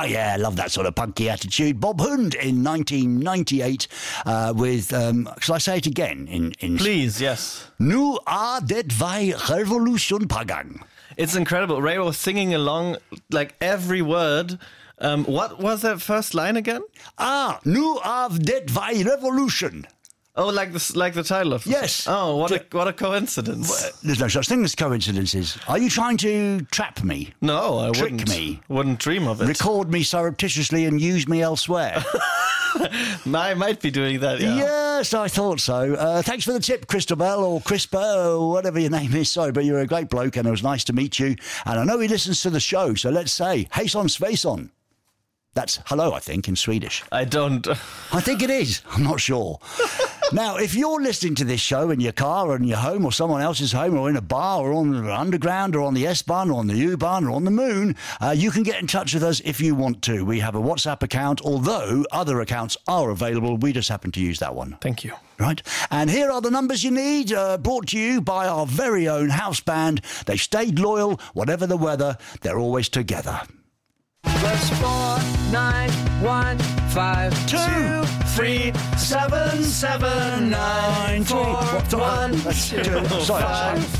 Oh, yeah, I love that sort of punky attitude. Bob Hund in 1998 with, shall I say it again? In Please, yes. Nu er det vej revolution på gang. It's incredible. Ray was singing along like every word. What was that first line again? Nu er det vej revolution. Oh, like the title of the Yes. song. Oh, what a coincidence. There's no such thing as coincidences. Are you trying to trap me? No, I Trick me? Wouldn't dream of it. Record me surreptitiously and use me elsewhere? I might be doing that, yeah. Yes, I thought so. Thanks for the tip, Christabel or Crispa or whatever your name is. Sorry, but you're a great bloke and it was nice to meet you. And I know he listens to the show, so let's say, hejsan svejsan. That's hello, I think, in Swedish. I don't... I think it is. I'm not sure. Now, if you're listening to this show in your car or in your home or someone else's home or in a bar or on the underground or on the S-Bahn or on the U-Bahn or on the moon, you can get in touch with us if you want to. We have a WhatsApp account, although other accounts are available. We just happen to use that one. Thank you. Right. And here are the numbers you need, brought to you by our very own house band. They stayed loyal, whatever the weather. They're always together. +4 9 1 5 2 3 7 7 9 4 1 2 Sorry.